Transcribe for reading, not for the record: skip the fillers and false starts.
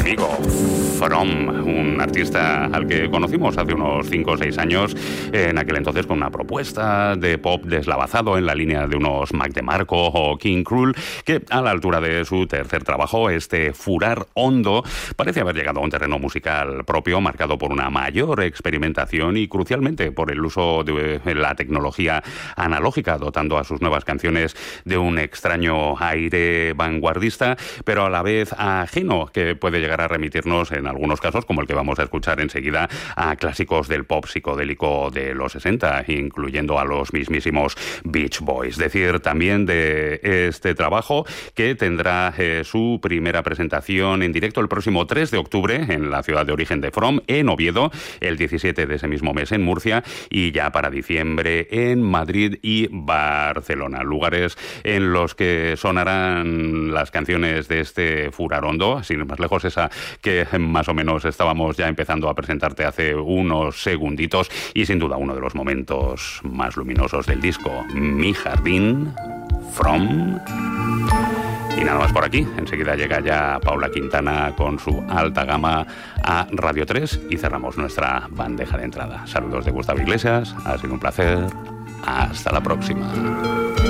amigo From, un artista al que conocimos hace unos 5 o 6 años, en aquel entonces con una propuesta de pop deslavazado en la línea de unos Mac DeMarco o King Krul, que a la altura de su tercer trabajo, este Furar Hondo, parece haber llegado a un terreno musical propio, marcado por una mayor experimentación y crucialmente por el uso de la tecnología analógica, dotando a sus nuevas canciones de un extraño aire vanguardista, pero a la vez ajeno, que puede llegar a remitirnos en algunos casos, como el que vamos a escuchar enseguida, a clásicos del pop psicodélico de los 60, incluyendo a los mismísimos Beach Boys. Decir también de este trabajo que tendrá su primera presentación en directo el próximo 3 de octubre en la ciudad de origen de From, en Oviedo, el 17 de ese mismo mes en Murcia y ya para diciembre en Madrid y Barcelona, lugares en los que sonarán las canciones de este Furar Hondo, sin ir más lejos, esa que más o menos estábamos ya empezando a presentarte hace unos segunditos, y sin duda uno de los momentos más luminosos del disco, Mi Jardín, From. Y nada más por aquí. Enseguida llega ya Paula Quintana con su alta gama a Radio 3 y cerramos nuestra bandeja de entrada. Saludos de Gustavo Iglesias, ha sido un placer. Hasta la próxima.